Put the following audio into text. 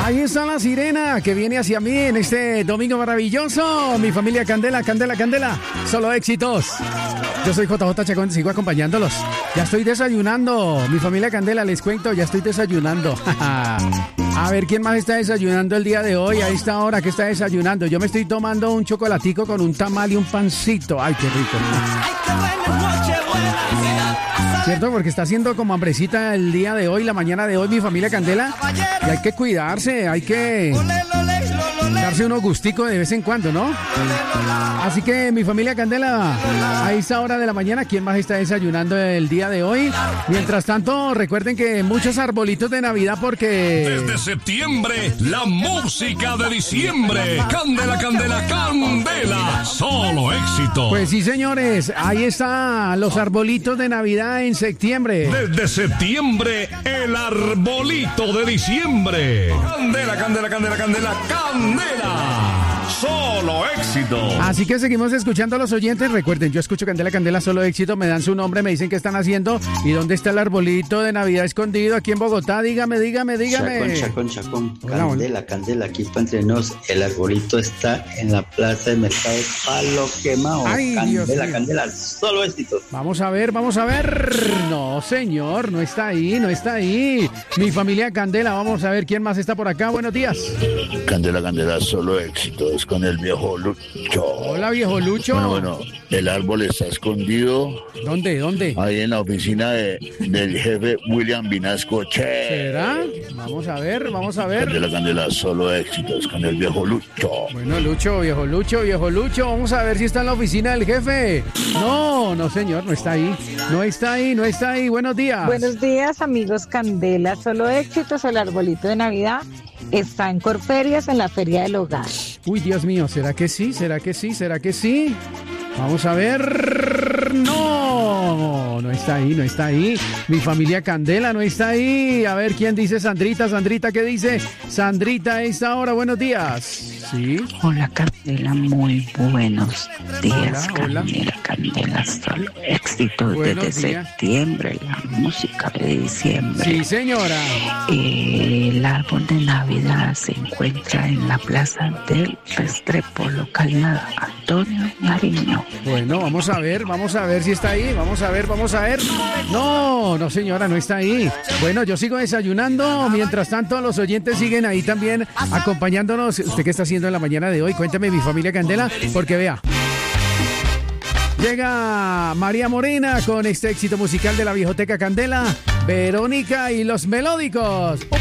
Ahí está la sirena que viene hacia mí en este domingo maravilloso. Mi familia Candela, Candela, Candela. Solo éxitos. Yo soy JJ Chacón, sigo acompañándolos. Ya estoy desayunando. Mi familia Candela, les cuento, ya estoy desayunando. A ver, ¿quién más está desayunando el día de hoy? A esta hora, ¿qué está desayunando? Yo me estoy tomando un chocolatico con un tamal y un pancito. Ay, qué rico. ¿Cierto? Porque está haciendo como hambrecita el día de hoy, la mañana de hoy, mi familia Candela. Y hay que cuidarse, hay que darse unos gusticos de vez en cuando, ¿no? Así que mi familia Candela, a esta hora de la mañana, ¿quién más está desayunando el día de hoy? Mientras tanto, recuerden que muchos arbolitos de Navidad porque... Desde septiembre, la música de diciembre. Candela, Candela, Candela. Solo éxito. Pues sí, señores, ahí están los arbolitos de Navidad en septiembre. Desde septiembre, el arbolito de diciembre. Candela, Candela, Candela, Candela, Candela. Solo éxito. Así que seguimos escuchando a los oyentes. Recuerden, yo escucho Candela, Candela, solo éxito. Me dan su nombre, me dicen qué están haciendo y dónde está el arbolito de Navidad escondido aquí en Bogotá. Dígame. Chacón. Candela, Candela, aquí para entre nos. El arbolito está en la plaza de mercado Palo Quemado. Ay, Candela, Candela, solo éxito. Vamos a ver. No, señor, no está ahí. Mi familia Candela, vamos a ver quién más está por acá. Buenos días. Candela, Candela, solo éxitos con el viejo Lucho. Hola, viejo Lucho. Bueno, el árbol está escondido. ¿Dónde? Ahí en la oficina del jefe William Vinasco. ¿Será? Vamos a ver. Candela, Candela, solo éxitos con el viejo Lucho. Bueno, viejo Lucho. Vamos a ver si está en la oficina del jefe. No, señor, no está ahí. No está ahí. Buenos días. Buenos días, amigos Candela. Solo éxitos, el arbolito de Navidad está en Corferias, en la Feria del Hogar. Uy, Dios mío, ¿será que sí? Vamos a ver. No está ahí. Mi familia Candela no está ahí. A ver, ¿quién dice Sandrita? ¿Qué dice? Sandrita, a esta hora, buenos días. ¿Sí? Hola, Candela, muy buenos días. Hola. Candela, solo éxitos Buenos desde días. septiembre, la música de diciembre. Sí, señora. El árbol de Navidad se encuentra en la plaza del Restrepo, localidad Antonio Nariño. Bueno, vamos a ver si está ahí. Vamos a ver. No, señora, no está ahí. Bueno, yo sigo desayunando. Mientras tanto, los oyentes siguen ahí también acompañándonos. ¿Usted qué está haciendo en la mañana de hoy? Cuéntame, mi familia Candela, porque vea. Llega María Morena con este éxito musical de la Viejoteca Candela, Verónica y los Melódicos.